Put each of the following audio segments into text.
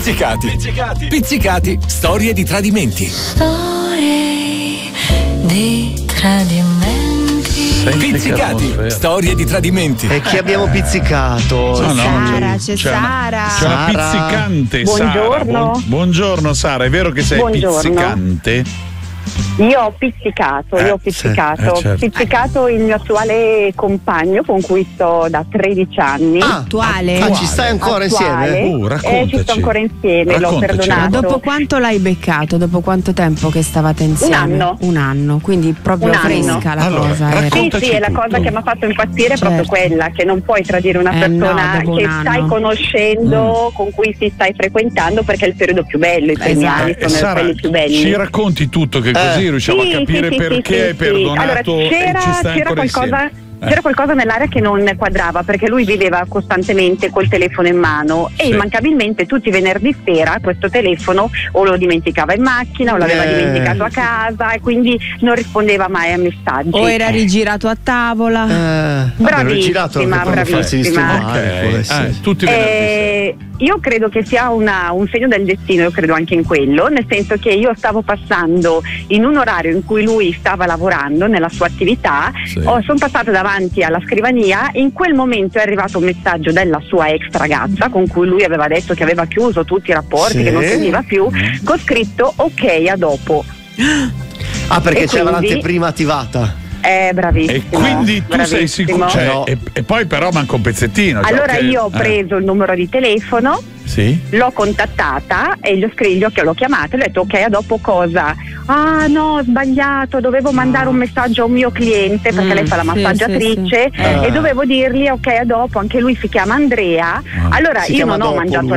Pizzicati, storie di tradimenti. Storie di tradimenti. Pizzicati, storie di tradimenti. E chi abbiamo pizzicato? C'è Sara. C'è una pizzicante. Buongiorno. Sara. Buongiorno Sara, è vero che sei pizzicante? Io ho pizzicato, certo. pizzicato il mio attuale compagno con cui sto da 13 anni. Attuale? Ci stai ancora insieme? Raccontaci. Ci sto ancora insieme, l'ho perdonato. Dopo quanto l'hai beccato? Dopo quanto tempo che stavate insieme? Un anno, quindi proprio fresca la cosa. Sì, è la cosa che mi ha fatto impazzire è proprio quella, che non puoi tradire una persona che stai conoscendo, con cui ti stai frequentando, perché è il periodo più bello, i primi anni sono Sara, quelli più belli. Ci racconti tutto, che così riusciamo a capire perché hai perdonato. Allora, c'era qualcosa nell'aria che non quadrava, perché lui viveva costantemente col telefono in mano e immancabilmente tutti i venerdì sera questo telefono o lo dimenticava in macchina o l'aveva dimenticato a casa e quindi non rispondeva mai a messaggi. O era rigirato a tavola. Bravissima. Tutti i venerdì. Io credo che sia un segno del destino, io credo anche in quello, nel senso che io stavo passando in un orario in cui lui stava lavorando nella sua attività, sono passata davanti alla scrivania, in quel momento è arrivato un messaggio della sua ex ragazza con cui lui aveva detto che aveva chiuso tutti i rapporti, che non sentiva più, con scritto ok, a dopo. Perché c'era l'anteprima attivata. Bravissimo. E quindi tu sei sicuro? E poi però manca un pezzettino. Allora io ho preso il numero di telefono, l'ho contattata e l'ho chiamata e ho detto ok, a dopo cosa? No, ho sbagliato, dovevo mandare un messaggio a un mio cliente perché lei fa la massaggiatrice e dovevo dirgli ok, a dopo, anche lui si chiama Andrea. Allora io non ho mangiato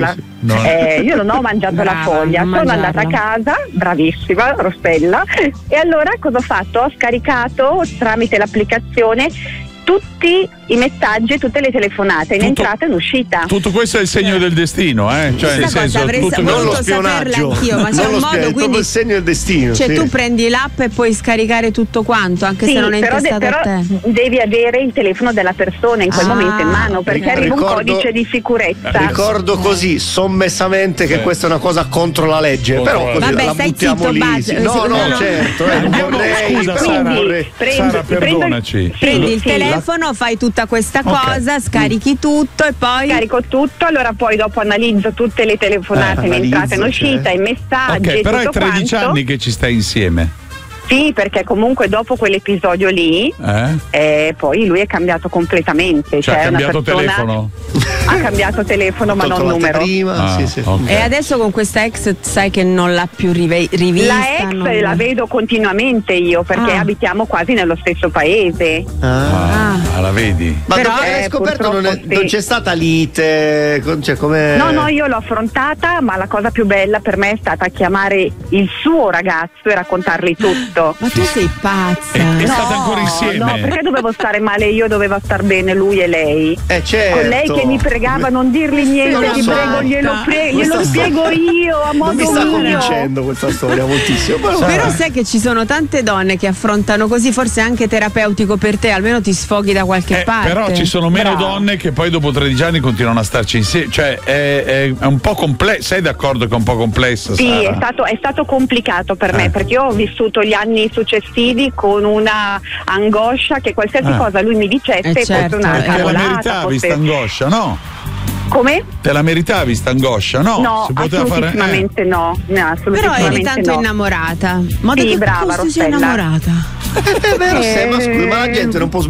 la foglia, sono andata a casa, bravissima Rossella, e allora cosa ho fatto? Ho scaricato tramite l'applicazione tutti i messaggi, tutte le telefonate in entrata e in uscita. Tutto questo è il segno del destino, cioè nel senso non lo spionaggio, anch'io, ma c'è un modo, quindi il segno del destino. Cioè tu prendi l'app e puoi scaricare tutto quanto, anche se non è intestato a te. Devi avere il telefono della persona in quel momento in mano, perché arriva un codice di sicurezza. Ricordo così sommessamente che questa è una cosa contro la legge, però così la buttiamo lì. Certo. Scusa Sara, perdonaci. Prendi il telefono, fai tutta questa cosa, scarichi tutto e poi carico tutto, allora poi dopo analizzo tutte le telefonate in entrata e in uscita, i messaggi. Però tutto è 13 anni che ci stai insieme. Sì, perché comunque dopo quell'episodio lì poi lui è cambiato completamente. Cioè ha cambiato telefono? Ha cambiato telefono ma non numero. Okay. E adesso con questa ex sai che non l'ha più rivista? La ex la vedo continuamente io, perché abitiamo quasi nello stesso paese. La vedi? Ma però hai scoperto non c'è stata lite? Cioè, come... No, io l'ho affrontata, ma la cosa più bella per me è stata chiamare il suo ragazzo e raccontargli tutto. Ma tu sei pazza. È stata ancora insieme? No, perché dovevo stare male io, doveva star bene lui e lei. Certo. Con lei che mi pregava non dirgli niente, ti prego, glielo spiego io a modo mio. Mi sta convincendo questa storia moltissimo. Però sai che ci sono tante donne che affrontano così, forse anche terapeutico per te, almeno ti sfoghi da qualche parte. Però ci sono meno donne che poi dopo 13 anni continuano a starci insieme, cioè è un po' complesso. Sei d'accordo che è un po' complesso? Sì, Sara? è stato complicato per me, perché io ho vissuto gli anni successivi con una angoscia che qualsiasi cosa lui mi dicesse fosse una cavolata. Te la meritavi sta angoscia, no? Come? Te la meritavi sta angoscia, no? No, assolutissimamente no, assolutamente. Però eri tanto innamorata. Ma sì, brava Rossella. Sei innamorata? È vero, ma la gente non può